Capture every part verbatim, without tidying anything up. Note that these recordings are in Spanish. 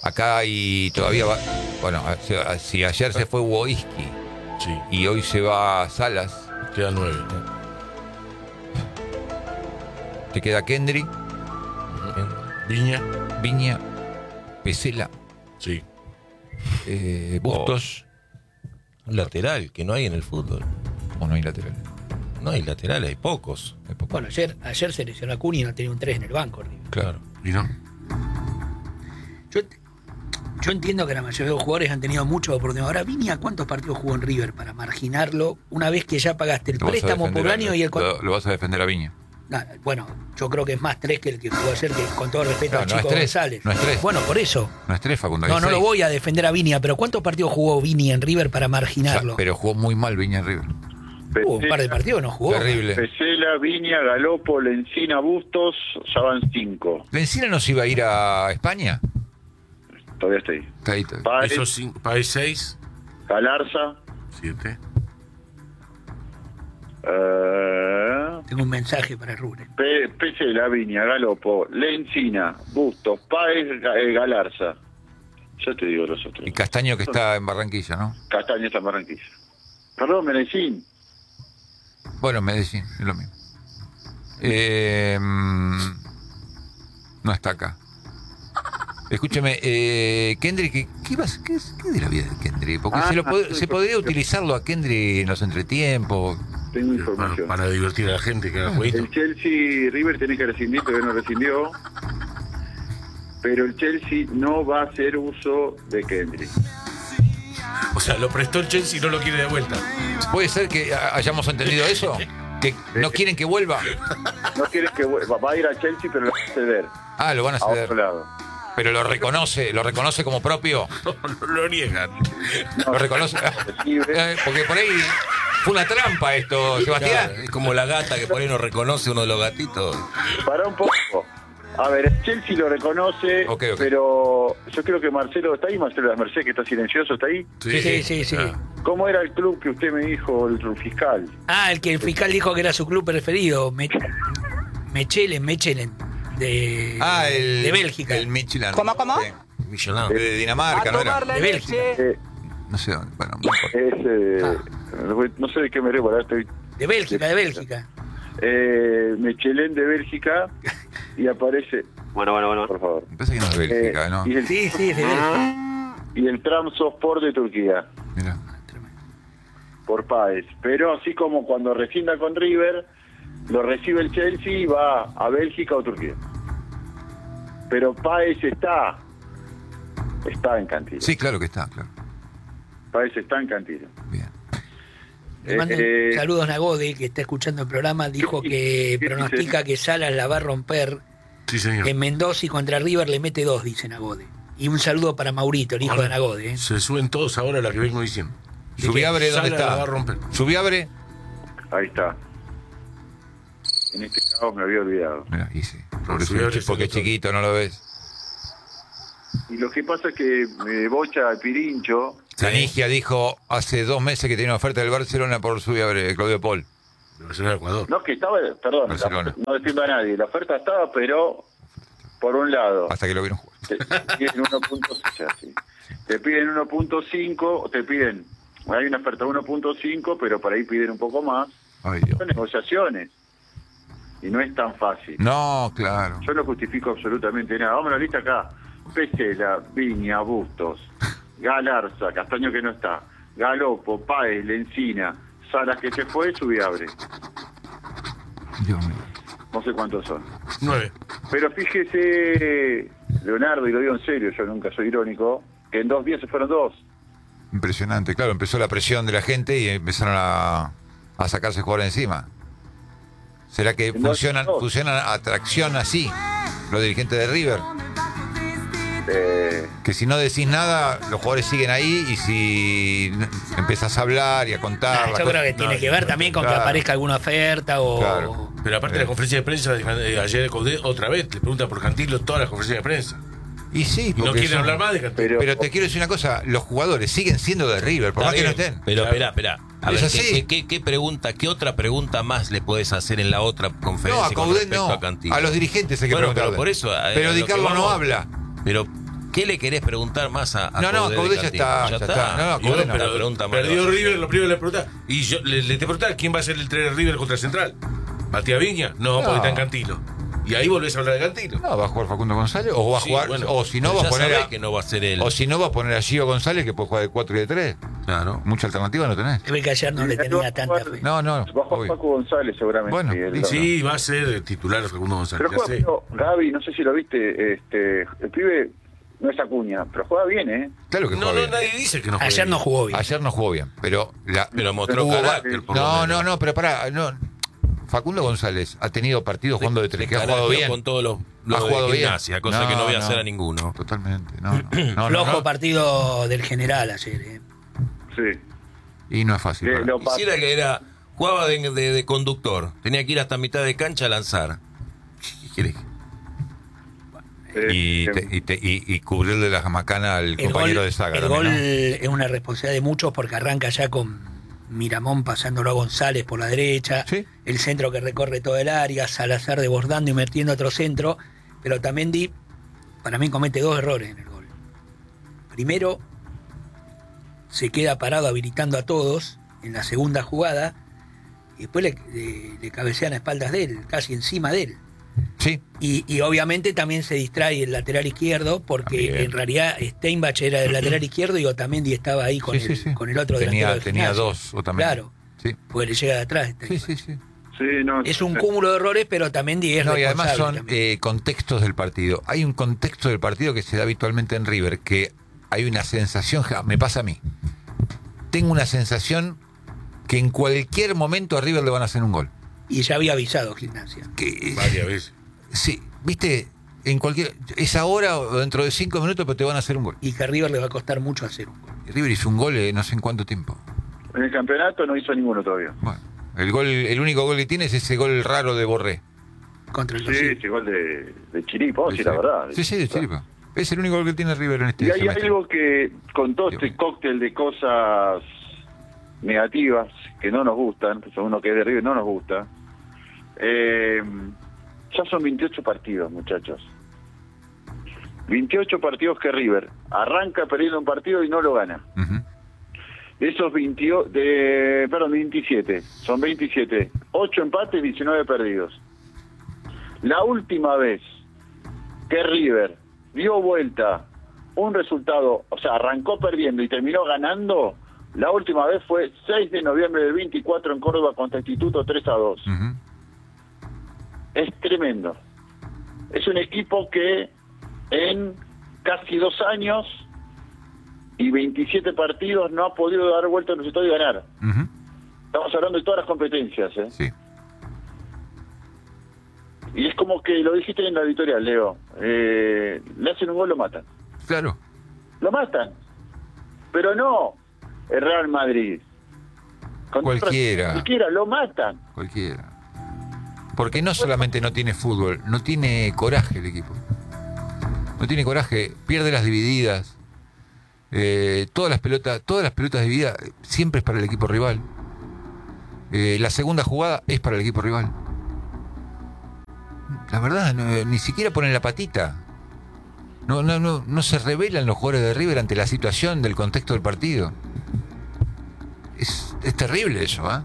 Acá y todavía va. Bueno, si ayer se fue Woiski Sí. y hoy se va Salas, Quedan nueve. te queda Kendry, Viña. Viña, Pesela, Sí. eh, Bustos. Un lateral que no hay en el fútbol. O no hay lateral. No hay lateral, hay pocos. Hay poco. Bueno, ayer, ayer se lesionó a Cuni y no tenía un tres en el banco, River. Claro. ¿Y no? Yo, yo entiendo que la mayoría de los jugadores han tenido muchas oportunidades. Ahora, Viña, ¿cuántos partidos jugó en River para marginarlo una vez que ya pagaste el Lo vas a préstamo defender por a- año y el... Lo, lo vas a defender a Viña. Nah, bueno, yo creo que es más tres que el que jugó ayer, que con todo respeto No, al no Chico es tres, González. no es tres. Bueno, por eso. No es tres, Facundo. No, hay no lo seis. voy a defender a Viña, pero ¿cuántos partidos jugó Viña en River para O sea, marginarlo? pero jugó muy mal Viña en River. Hubo un par de partidos, no jugó. Terrible. Pesela, Viña, Galopo, Lencina, Bustos, ya van cinco. ¿Lencina no se iba a ir a España? Todavía está ahí. Está ahí, está ahí. Páez, Esos cinco. País seis. Galarza, Siete. eh, Tengo un mensaje para Rubén. Pe- Pesela, Viña, Galopo, Lencina, Bustos, Páez, Ga- eh, Galarza. Ya te digo los otros. Y Castaño que está en Barranquilla, ¿no? Castaño está en Barranquilla. Perdón, Menecín. Bueno, Medellín, es lo mismo. Eh, mm, no está acá. Escúcheme, eh, Kendry, ¿qué, qué, ibas- qué, es- qué de la vida de Kendry? Porque Ah, se, lo pod- sí, se por- podría utilizarlo a Kendry en los entretiempos. Tengo Para, información. para divertir a la gente que haga jueguito. El Chelsea, River tiene que rescindir, todavía no rescindió. Pero el Chelsea no va a hacer uso de Kendry. O sea, lo prestó el Chelsea y no lo quiere de vuelta. ¿Puede ser que ha- hayamos entendido eso? ¿Que no quieren que vuelva? No quiere que vuelva, va a ir a Chelsea, pero lo va a ceder Ah, lo van a a otro ceder. lado. Pero lo reconoce, lo reconoce como propio. No, no lo niegan. Lo reconoce. Eh, Porque por ahí fue una trampa esto, Sebastián. Claro, es como la gata que por ahí no reconoce uno de los gatitos. Para un poco. A ver, el Chelsea lo reconoce, Ok, ok. pero yo creo que Marcelo está ahí, Marcelo de las Mercedes, que está silencioso, está ahí. Sí, sí, sí, sí. Ah. ¿Cómo era el club que usted me dijo, el fiscal? Ah, el que el fiscal dijo que era su club preferido. Me- Mechelen, Mechelen. De, Ah, el. de Bélgica. El Michelin. ¿Cómo, cómo? Sí. Michelin. De Dinamarca, ¿no era? De Bélgica. Eh, No sé dónde. Bueno, no importa. es, eh, no sé de qué me río, ahora estoy... De Bélgica, de Bélgica. Eh, Mechelen de Bélgica y aparece... Bueno, bueno, bueno. Por favor. Me parece que no es Bélgica, Eh, ¿no? y, el, Sí, sí, es de Bélgica. y el Trabzonspor de Turquía, Mira. por Páez. Pero así como cuando rescinda con River, lo recibe el Chelsea y va a Bélgica o Turquía. Pero Páez está, está en Cantilo. Sí, claro que está, claro. Páez está en Cantilo. Bien. Le mando Eh, saludos a Nagode, que está escuchando el programa. Dijo que ¿qué pronostica que Salas la va a romper Sí, señor. en Mendoza y contra River le mete dos, dice Nagode. Y un saludo para Maurito, el hijo Hola. de Nagode. ¿eh? Se suben todos ahora a la que vengo diciendo. Subiabre, ¿dónde Sala la va a está? romper. Subiabre. Ahí está. En este caso me había olvidado. Mira, y sí. Por eso, Subiabre porque es se lo chiquito, no lo ves. Y lo que pasa es que me bocha Pirincho. Canigia dijo hace dos meses que tenía una oferta del Barcelona por Subiabre, Claudio Paul. De Barcelona, Ecuador. No, que estaba, perdón, Barcelona. la- no defiendo a nadie. La oferta estaba, pero por un lado, Hasta que lo vieron jugar. te piden uno punto cinco, sí. Te piden uno punto cinco, o te piden, hay una oferta de uno punto cinco, pero por ahí piden un poco más. Ay, Dios. Son negociaciones. Y no es tan fácil. No, claro. Yo no justifico absolutamente nada. Vamos a la lista acá. Pesela, Viña, Bustos, Galarza, Castaño que no está, Galopo, Páez, Lencina, Salas que se fue, Subiabre. Dios mío. No sé cuántos son. Nueve. Pero fíjese, Leonardo, y lo digo en serio, yo nunca soy irónico, que en dos días se fueron dos. Impresionante. Claro, empezó la presión de la gente y empezaron a, a sacarse jugadores encima. ¿Será que No, funcionan, no. funcionan atracción así? Los dirigentes de River. Eh, Que si no decís nada, los jugadores siguen ahí y si empiezas a hablar y a contar. Ah, las yo creo que cosas- tiene no, que ver no, también con que claro. aparezca alguna oferta o... Claro. Pero aparte de Eh. la conferencia de prensa, eh, ayer Coudet otra vez le pregunta por Cantilo todas las conferencias de prensa. Y sí, Y no porque quieren son- hablar más de Cantilo. Pero- Pero te quiero decir una cosa, los jugadores siguen siendo de River, por Está más que no bien, estén. Pero Claro. espera, espera. A Es ver, así. ¿qué, qué, qué pregunta, qué otra pregunta más le puedes hacer en la otra No, conferencia a con Coudet respecto no. a Cantilo? A los dirigentes hay que Bueno, preguntarle. pero por eso, eh, Pero a Di lo que Carlo no vamos- habla. Pero ¿Qué le querés preguntar más a, a No, no, Coudet de Coudet ya Cantillo? está, ya está. No, no, Y bueno, Coudet no. pero La pregunta más perdió básica. River, lo primero le preguntaba. Y yo le, le te preguntaba quién va a ser el tres de River contra Central. ¿Matías Viña? No, No. porque está en Cantilo. Y ahí volvés a hablar de Cantilo. No, va a jugar Facundo González o va a Sí, jugar, bueno, o si no va Ya a poner sabés a, que no va a ser él. o si no va a poner a Gio González que puede jugar de cuatro y de tres. Claro. Mucha alternativa no tenés. Se ve que ayer no le tenía tanta fe. No, no. Va a jugar obvio. Paco González seguramente. Bueno, sí, él- listo. Sí, va a ser titular Facundo González. Pero ya juega, sé. pero, Gaby, no sé si lo viste, este, el pibe no es Acuña, pero juega bien, ¿eh? Claro que No, juega no, bien. nadie dice que no juegue Ayer no bien. jugó bien. Ayer no jugó bien, pero la, Pero mostró Hubo carácter, por lo no, menos. no, no, pero pará, no. Facundo González ha tenido partidos jugando de tres, De que ha jugado carácter bien. con todos los, los Ha jugado de bien. gimnasia, cosa No, que no voy a no. hacer a ninguno. Totalmente, no, no. no, no, Flojo no. partido del general ayer. ¿eh? Sí. Y no es fácil. Que para- lo pa- Quisiera que era, jugaba de, de- de conductor, tenía que ir hasta mitad de cancha a lanzar. ¿Qué querés? eh, Y, eh, te- y, te- y- y cubrirle la jamacana al El compañero gol, de saga. el también, gol ¿no? es una responsabilidad de muchos porque arranca ya con Miramón pasándolo a González por la derecha, Sí. el centro que recorre todo el área, Salazar desbordando y metiendo otro centro, pero también Di, para mí comete dos errores en el gol. Primero, se queda parado habilitando a todos en la segunda jugada y después le, le- le cabecean a espaldas de él, casi encima de él. Sí, Y, y obviamente también se distrae el lateral izquierdo porque También. en realidad Steinbach era el lateral izquierdo y Otamendi estaba ahí con, sí, el, sí, sí. con el otro tenía, delantero de tenía Gimnasia. dos o también. Claro, Sí, porque le llega de atrás sí, Steinbach. sí. sí. sí, no, Es un sí. cúmulo de errores, pero Otamendi es No, y además responsable son también. eh, contextos del partido. Hay un contexto del partido que se da habitualmente en River, que hay una sensación, ja, me pasa a mí. Tengo una sensación que en cualquier momento a River le van a hacer un gol. Y ya había avisado Gimnasia. Que, Varias veces. sí, viste, en cualquier, es ahora o dentro de cinco minutos, pero te van a hacer un gol. Y que a River le va a costar mucho hacer un gol. Y River hizo un gol eh, no sé en cuánto tiempo. En el campeonato no hizo ninguno todavía. Bueno, el gol, el único gol que tiene es ese gol raro de Borré. Contra el Sí, Racing. ese gol de, de Chiripa, oh, sí, la Chiripa. verdad. Sí, sí, de Chiripa. Es el único gol que tiene River en este Y hay semestre. algo que, con todo este Dios. cóctel de cosas negativas que no nos gustan, pues a uno que es de River no nos gusta, eh, ya son veintiocho partidos, muchachos. veintiocho partidos que River arranca perdiendo un partido y no lo gana. Ujú. De esos veintiocho, de, perdón, veintisiete, son veintisiete, ocho empates, diecinueve perdidos. La última vez que River dio vuelta un resultado, o sea, arrancó perdiendo y terminó ganando, la última vez fue seis de noviembre del veinticuatro en Córdoba contra Instituto tres a dos. Ujú. Es tremendo. Es un equipo que en casi dos años y veintisiete partidos no ha podido dar vuelta al resultado y ganar. Ujú. Estamos hablando de todas las competencias, ¿eh? Sí. Y es como que lo dijiste en la editorial, Leo. Eh, le hacen un gol, lo matan. Claro. Lo matan. Pero no el Real Madrid. Con Cualquiera. Cualquiera, lo matan. Cualquiera. Porque no solamente no tiene fútbol, no tiene coraje el equipo. No tiene coraje, pierde las divididas. Eh, todas las pelotas, todas las pelotas divididas eh, siempre es para el equipo rival. Eh, la segunda jugada es para el equipo rival. La verdad, no, ni siquiera ponen la patita. No, no, no, no se revelan los jugadores de River ante la situación del contexto del partido. Es, es terrible eso, ¿ah?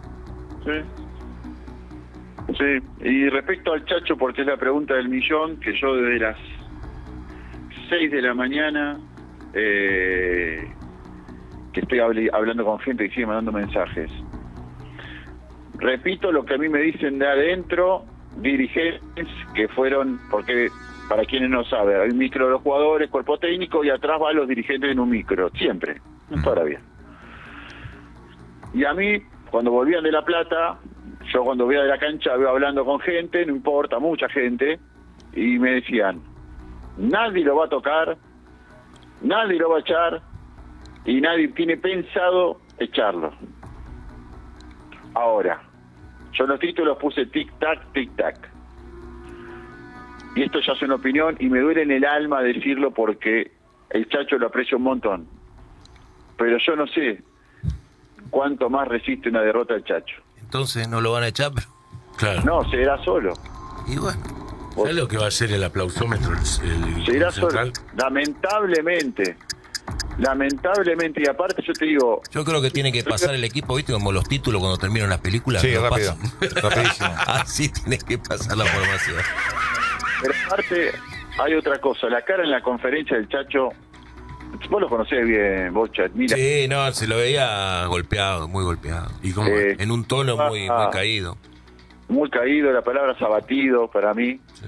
Sí. Sí. Y respecto al Chacho, porque es la pregunta del millón, que yo desde las seis de la mañana eh, que estoy habl- hablando con gente que sigue mandando mensajes. Repito lo que a mí me dicen de adentro, dirigentes que fueron, porque para quienes no saben, hay un micro de los jugadores, cuerpo técnico, y atrás van los dirigentes en un micro, siempre, no para bien. Y a mí, cuando volvían de La Plata, yo cuando voy a la cancha veo hablando con gente, no importa, mucha gente, y me decían, nadie lo va a tocar, nadie lo va a echar, y nadie tiene pensado echarlo. Ahora, yo en los títulos puse tic-tac, tic-tac. Y esto ya es una opinión y me duele en el alma decirlo porque el Chacho lo aprecio un montón. Pero yo no sé cuánto más resiste una derrota el Chacho. Entonces no lo van a echar, pero... Claro. No, se irá solo. Y bueno, Vos- ¿Sabes lo que va a hacer el aplausómetro? El, el Se irá solo. central? Lamentablemente. Lamentablemente. Y aparte yo te digo, Yo creo que tiene que pasar el equipo, ¿viste? Como los títulos cuando terminan las películas. Sí, que lo rápido. pasan. Rapidísimo. Así tiene que pasar la formación. pero aparte hay otra cosa. La cara en la conferencia del Chacho, vos lo conocés bien, Bocha. Mira, Sí, no, se lo veía golpeado, muy golpeado. ¿Y cómo? Eh, En un tono muy, Ah. muy caído. muy caído, la palabra abatido para mí. Sí.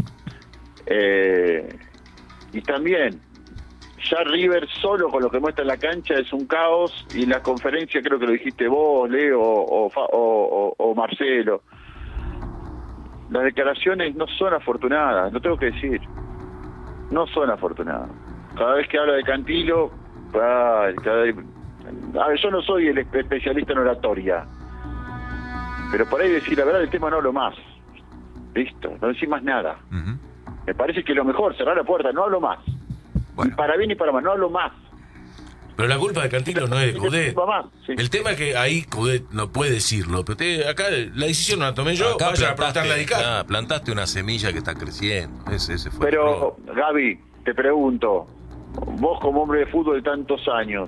Eh, y también, ya River solo con lo que muestra en la cancha es un caos, y en la conferencia creo que lo dijiste vos, Leo, o, Fa- o, o- o Marcelo. Las declaraciones no son afortunadas, lo tengo que decir. No son afortunadas. Cada vez que habla de Cantilo, ay, cada vez- a ver, yo no soy el espe- especialista en oratoria, pero por ahí decir la verdad, el tema no hablo más. Listo, no decís más nada. Ujú. Me parece que lo mejor, cerrar la puerta, no hablo más. Bueno. Ni para bien ni para mal, no hablo más. Pero la culpa de Cantilo no es de Coudet. No más, sí. El tema es que ahí Coudet no puede decirlo. Pero te- acá la decisión no la tomé yo. Acá Vaya a preguntarle a Di Carlo. ah, plantaste una semilla que está creciendo. Ese, ese fue el Pero, error. Gaby, te pregunto, vos como hombre de fútbol de tantos años,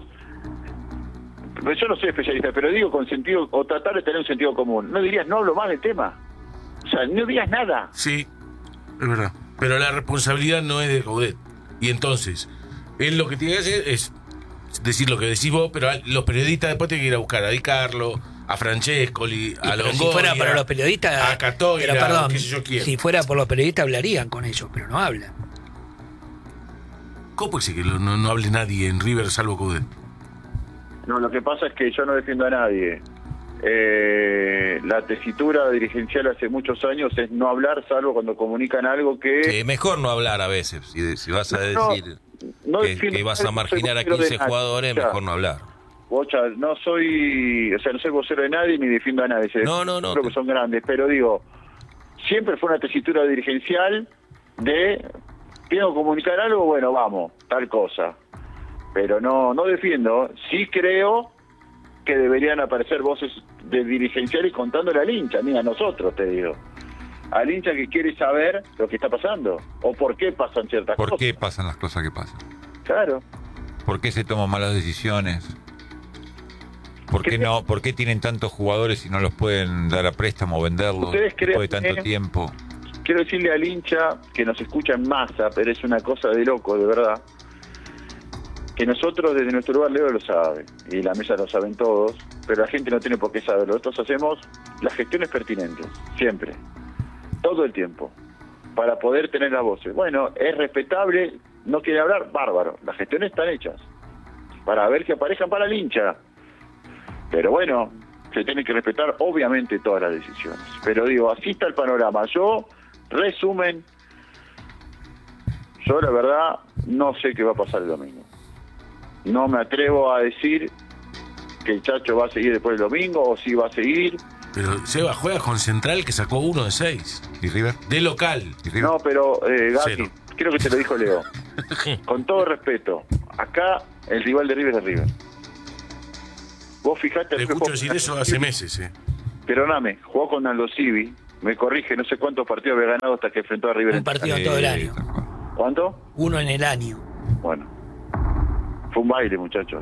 pues yo no soy especialista, pero digo con sentido, o tratar de tener un sentido común, ¿no dirías no hablo más del tema? O sea, no digas nada. Sí, es verdad. Pero la responsabilidad no es de Coudet. Y entonces, él lo que tiene que hacer es decir lo que decís vos, pero a- los periodistas después tienen que ir a buscar a Di Carlo, a Francescoli, Y a pero Longoria, si fuera para los periodistas, a Catoira, pero perdón, qué sé yo quién. si fuera por los periodistas hablarían con ellos, pero no hablan. ¿Cómo puede ser que lo- no, no hable nadie en River salvo Coudet? No, lo que pasa es que yo no defiendo a nadie. Eh, la tesitura dirigencial hace muchos años es no hablar, salvo cuando comunican algo que... Sí, mejor no hablar a veces. Si, si vas a No, decir no que, defiendo- que vas a no soy marginar a vocero de quince nadie. jugadores, O sea, mejor no hablar. Bocha, no soy, o sea, no soy vocero de nadie ni defiendo a nadie. Se- No, no, no, Creo te- que son grandes, pero digo, siempre fue una tesitura dirigencial de, tengo que comunicar algo, bueno, vamos, tal cosa. Pero no, no defiendo. Sí creo que deberían aparecer voces de dirigenciales contándole al hincha, ni a nosotros, te digo. Al hincha que quiere saber lo que está pasando, o por qué pasan ciertas ¿Por cosas. qué pasan las cosas que pasan? Claro. ¿Por qué se toman malas decisiones? ¿Por qué no? ¿Por qué tienen tantos jugadores y no los pueden dar a préstamo o venderlos ¿Ustedes creen, después de tanto eh? tiempo? Quiero decirle al hincha que nos escucha en masa, pero es una cosa de loco, de verdad, que nosotros desde nuestro lugar, Leo lo sabe, y la mesa lo saben todos, pero la gente no tiene por qué saberlo. Nosotros hacemos las gestiones pertinentes, siempre, todo el tiempo, para poder tener las voces. Bueno, es respetable, no quiere hablar, bárbaro, las gestiones están hechas, para ver que aparezcan para el hincha. Pero bueno, se tiene que respetar obviamente todas las decisiones. Pero digo, así está el panorama. Yo, resumen, yo la verdad no sé qué va a pasar el domingo. No me atrevo a decir que el Chacho va a seguir después del domingo o si va a seguir. Pero Seba juega con Central que sacó uno de seis. ¿Y River? De local. ¿Y River? No, pero eh, Gatti, Cero. creo que te lo dijo Leo. Con todo respeto, acá el rival de River es River. Vos fijate... Te escucho decir eso hace meses, eh. Perdóname, jugó con Aldo Civi, me corrige, no sé cuántos partidos había ganado hasta que enfrentó a River. Un partido en todo el año. tal cual. ¿Cuánto? Uno en el año. Bueno, fue un baile, muchachos.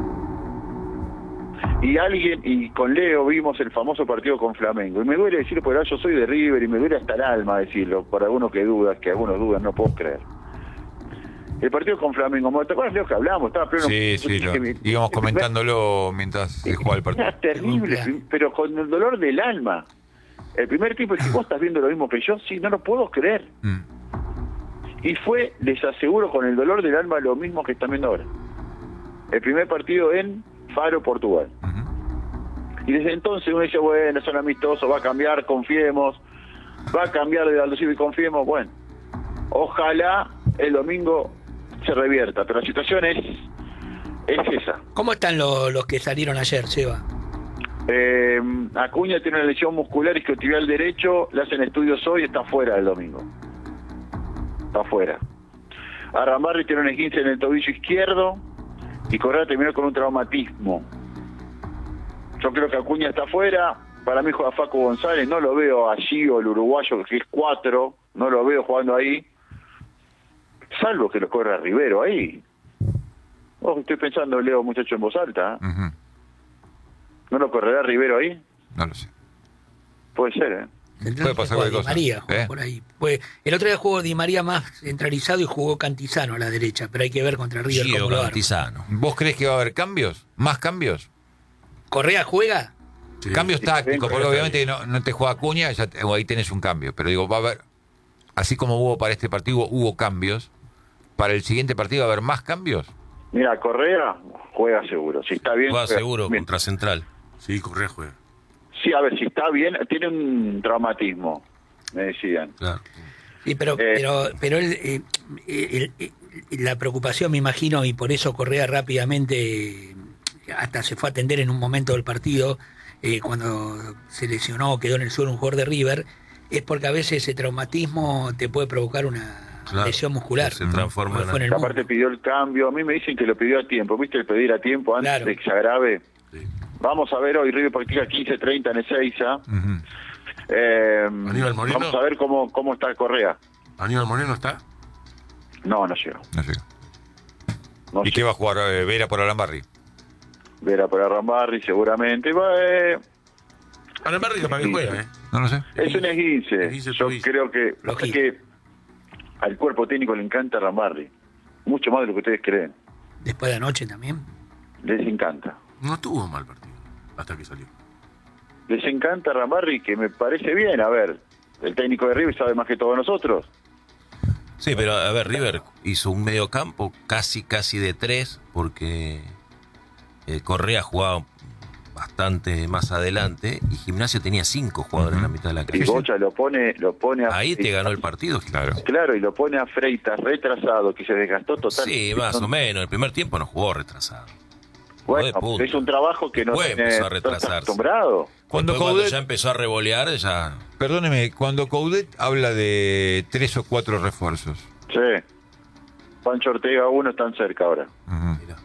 Y alguien, y con Leo vimos el famoso partido con Flamengo. Y me duele decirlo, porque yo soy de River y me duele hasta el alma decirlo, por algunos que dudan, que algunos dudan, no puedo creer. El partido con Flamengo, ¿te acuerdas, Leo, que hablamos? Estaba pleno. Sí, sí, lo, íbamos comentándolo mientras se jugaba el partido. Era terrible, pero con el dolor del alma. El primer tipo dice, ¿vos estás viendo lo mismo que yo? Sí, no lo puedo creer. Mm. Y fue, les aseguro, con el dolor del alma lo mismo que están viendo ahora. El primer partido en Faro, Portugal. Ujú. Y desde entonces uno dice, bueno, son amistosos, va a cambiar, confiemos. Va a cambiar de Aldo Civi, confiemos. Bueno, ojalá el domingo se revierta, pero la situación es, es esa. ¿Cómo están lo- los que salieron ayer, Seba? Eh, Acuña tiene una lesión muscular isquiotibial derecho, le hacen estudios hoy, está fuera el domingo. Está fuera. Arrambarri tiene un esguince en el tobillo izquierdo y Correa terminó con un traumatismo. Yo creo que Acuña está fuera. Para mí juega Facu González, no lo veo allí, o el uruguayo que es cuatro. no lo veo jugando ahí, salvo que lo corra Rivero ahí. Oh, estoy pensando, Leo, muchacho, en voz alta. ¿eh? Ujú. ¿No lo correrá Rivero ahí? No lo sé. Puede ser, ¿eh? Puede pasar Juega cualquier Di cosa. María, juega ¿Eh? por ahí. Pues, el otro día jugó Di María más centralizado y jugó Cantizano a la derecha, pero hay que ver contra River Gio cómo lo arma. Cantizano. ¿Vos crees que va a haber cambios? ¿Más cambios? ¿Correa juega? Sí. Cambios sí, tácticos, sí, porque sí. obviamente no, no te juega Acuña, ya te- ahí tenés un cambio. Pero digo, va a haber, así como hubo para este partido, hubo cambios. ¿Para el siguiente partido va a haber más cambios? Mira, Correa juega seguro. Si está bien, Juega juega seguro bien. contra Central. Sí, Correa juega. Sí, a ver, si está bien, tiene un traumatismo, me decían. Claro. Sí, pero, Eh. pero, pero él, eh, el- el- la preocupación, me imagino, y por eso Correa rápidamente hasta se fue a atender en un momento del partido, eh, cuando se lesionó, quedó en el suelo un jugador de River, es porque a veces ese traumatismo te puede provocar una Claro. lesión muscular. Se transforma Como en- fue en el Que aparte mundo. pidió el cambio. A mí me dicen que lo pidió a tiempo. ¿Viste el pedir a tiempo antes Claro. de que se agrave? Sí. Vamos a ver hoy, River practica quince treinta en Ezeiza. Ujú. Eh, Aníbal Moreno. vamos a ver cómo, cómo está Correa. ¿Aníbal Moreno está? No, no llegó. No sé. No ¿Y llegó. qué va a jugar eh, Vera por Alambarri? Vera por Arrambarri seguramente. Va, eh, Ahora Barriga para que juega, ¿eh? No lo sé. es un esguince. Esguince Yo tobillo. creo que, lo que, Flojito. que al cuerpo técnico le encanta Arrambarri. Mucho más de lo que ustedes creen. Después de anoche también. Les encanta. No tuvo mal partido hasta que salió. Les encanta Arrambarri, que me parece bien. A ver, el técnico de River sabe más que todos nosotros. Sí, pero a ver, River hizo un medio campo casi, casi de tres, porque eh, Correa jugaba bastante más adelante y Gimnasia tenía cinco jugadores en la mitad de la Y cancha. Bocha lo pone, lo pone a Ahí te Freitas. ganó el partido. Claro. Claro, y lo pone a Freitas retrasado, que se desgastó totalmente. Sí, más o menos. El primer tiempo no jugó retrasado. Bueno, de punta. es un trabajo que no Después tiene, empezó a no está retrasarse. acostumbrado. Cuando Después, cuando Coudet, ya empezó a revolear, ya... perdóneme, cuando Coudet habla de tres o cuatro refuerzos. Sí. Pancho Ortega uno están cerca ahora. Ujú. Mirá.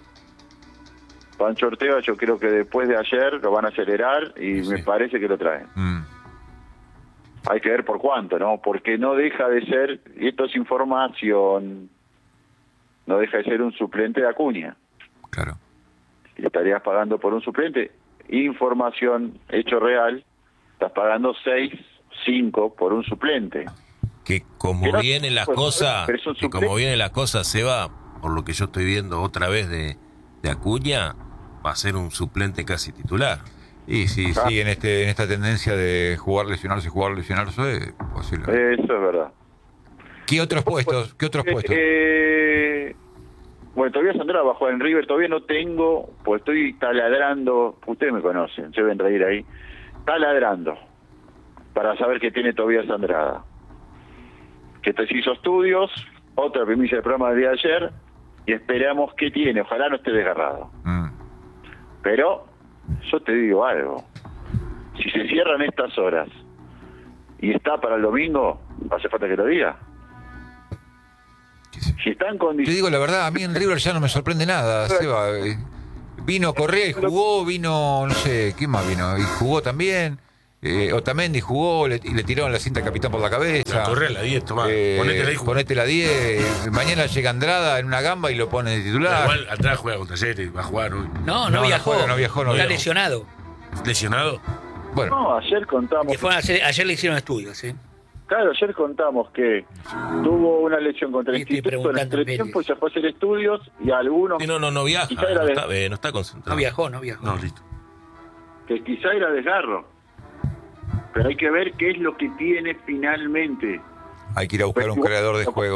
Pancho Ortega yo creo que después de ayer lo van a acelerar y Sí. me parece que lo traen. Mm. Hay que ver por cuánto, ¿no? Porque no deja de ser, y esto es información, no deja de ser un suplente de Acuña. Claro. Y estarías pagando por un suplente. Información, hecho real, estás pagando seis, cinco por un suplente. Que como Que no- viene la pues, cosa, pero es un que suplente. como viene la cosa, se va, por lo que yo estoy viendo otra vez de, de Acuña, va a ser un suplente casi titular. Y si Ah. sigue en, este, en esta tendencia de jugar, lesionarse, jugar, lesionarse, es posible. Eso es verdad. ¿Qué otros puestos? ¿Qué otros Eh, puestos? eh, bueno, todavía Sandra va a jugar en River, todavía no tengo, pues estoy taladrando, ustedes me conocen, se deben reír ahí, taladrando, para saber qué tiene Tobías Andrada. Que te hizo estudios, otra primicia del programa del día de ayer, y esperamos qué tiene, ojalá no esté desgarrado. Mm. Pero yo te digo algo, si se cierran estas horas y está para el domingo, hace falta que lo diga. ¿Qué sé? Si está en Te condiciones... digo la verdad, a mí en River ya no me sorprende nada, Seba. Eh, Vino Correa y jugó, vino, no sé, ¿quién más vino? Y jugó también. Eh, Otamendi jugó le- y le tiraron la cinta al capitán por la cabeza. La Correa la diez, tomá. Eh, Ponétela ahí. jugá. ponete la diez. Mañana llega Andrada en una gamba y lo pone de titular. Igual atrás juega contra Talleres, va a jugar hoy. No, no, No, no viajó. juega, no viajó, no Está viajó. lesionado. ¿Lesionado? Bueno, No, ayer contamos... Que fueron a hacer- ayer le hicieron estudios, ¿eh? Claro, ayer contamos que tuvo una lesión contra el Sí, estoy instituto en preguntando, el Pérez. tiempo y se fue a hacer estudios y algunos Sí, no, no, no viaja, Quizá era no de- está, eh, no está concentrado. No viajó, no viajó. No, listo. que quizá era desgarro. Pero hay que ver qué es lo que tiene finalmente. hay que ir a buscar un creador de juego.